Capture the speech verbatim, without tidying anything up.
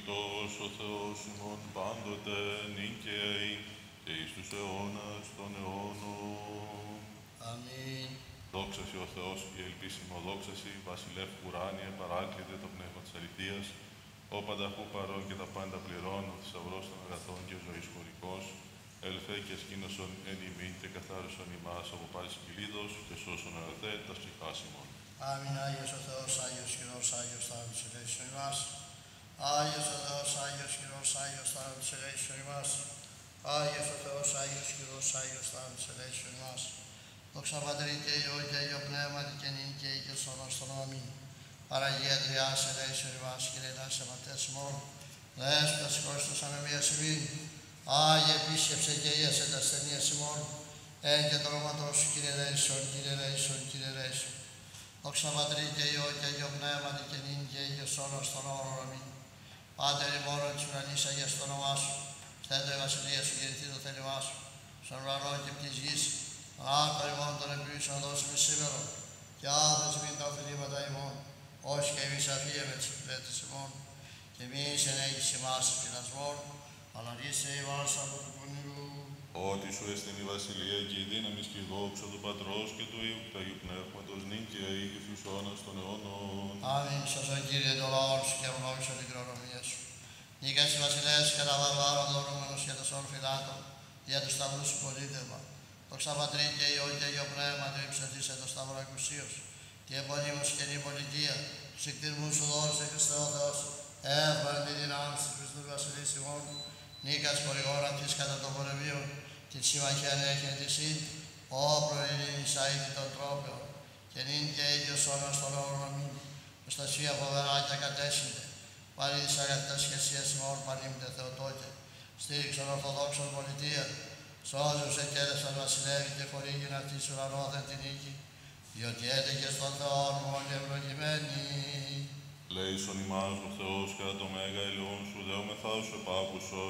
Ευλογητός ο Θεός ημών πάντοτε νίκαιοι και εις τους αιώνας των αιώνων. Αμήν. Δόξα σοι ο Θεός και ελπίσιμο δόξα σοι, βασιλεύ ουράνιε, παράκλητε το πνεύμα της αληθείας, ο πανταχού παρών και τα πάντα πληρών, ο θησαυρός των αγαθών και ζωής χωρικός, ελθέ και σκήνωσον εν ημίν και καθάρισον ημάς από πάσης κυλίδος και σώσον αγαθέ τας ψυχάς ημών. Αμήν. Άγιος ο Θεός, Άγιος χειρός, Άγιος θάνατος ελέησον ημάς. Άγιος ο Θεός, Άγιος χειρός, Άγιος θάνατος ελέησον ημάς. Άγιος ο Θεός, Άγιος χειρός, Άγιος θάνατος ελέησον ημάς. Δόξα Πατρί και Υιό και Υιό Πνεύματι και νυν και ή και στον αιώνα των αμήν. Παραγία Τριάς ελέησον ημάς, Κύριε Τάσε Πατέρς ημών, Δέσποτας Χριστός ανεμίας ημίν, Άγιε επίσκεψε και ίασε τα ασθενείας ημών, εν και το όνοματός σου, Κύριε ελέησον, Κύριε ελέησον, Κύριε ελέησον. Δόξα Πατρί και Υιό και Υιό Πνεύματι και νυν και ή και στον αιώνα των αιώνων αμήν. Πάτερ ημών της ουρανής, αγιαστό το όνομά σου, στέντο η βασιλεία σου, γεννηθεί το θέλημά σου, στον ουρανό και της γης. Άκρα ημών των επίησων δώσουμε σήμερα, και άφες μην τα οφειλήματα ημών, ως και εμείς αφίεμαι τους υπηρέτες ημών, και εμείς ενέγεις ημάς εις πειρασμών, αλλά ρίσε ημάς από του πονηρού. Ότι σου έστειν η βασιλεία και η δύναμις και η δόξα του Πατρός και του Υιού και του Αγίου Πνεύματος νυν και αεί και στους αιώνας των αιώνων. Αμήν. Σώσον Κύριε το λαό σου και ευλόγησον την κληρονομία σου. Νίκας οι βασιλέες και τα βαρβάρων δωρούμενος και τεσσών φυλάτων, για του σταυρού σου πολίτευμα. Δόξα Πατρί και Υιό και Υιό Πνεύματι υψωθήσε το σταυρό εκουσίως, και επωνύμως και νη πολιτεία, τους εκτιρμούς σου δώσε Χριστέ ο Θεός, έβραν τη δυνάμει της Χριστούς Βασιλείς ημών, νίκας χορηγών αυτής κατά των πολεμίων, την συμμαχία έχετε τη σύν, ο προειρήνης αήτη των τρόπεων, και νυν και ίδιος όνος των αιώνων αμήν, προστασία φοβερά και ακατέσχυνται, πάλι της αγαθητάς σχεσίας ημών πανήμητε Θεοτόκε, στήριξον Ορθοδόξων πολιτεία, σώζουν σε κέρδεσαν βασιλεύει και χορήγην αυτής ουρανόθεν την νίκη, διότι έτεκες στον Θεόν μόνοι ευλογημένοι. Λέησον ημάς ο Θεός κατά το μέγα ελαιόν σου, δεόμεθά σου επάκουσον.